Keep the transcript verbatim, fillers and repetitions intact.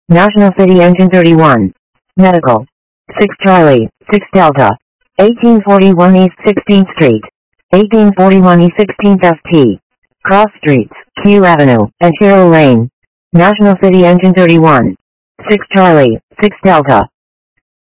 National City Engine thirty-one. Medical. six Charlie, six Delta. eighteen forty-one East sixteenth Street. eighteen forty-one East sixteenth F T. Cross Streets, Q Avenue, and Hero Lane. National City Engine thirty-one. six Charlie, six Delta.